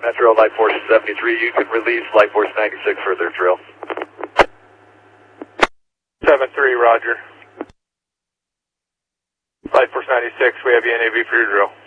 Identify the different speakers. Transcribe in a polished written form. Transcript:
Speaker 1: Metro, Light Force 73, you can release Light Force 96 for their drill.
Speaker 2: 7-3, roger. Light Force 96, we have you NAV for your drill.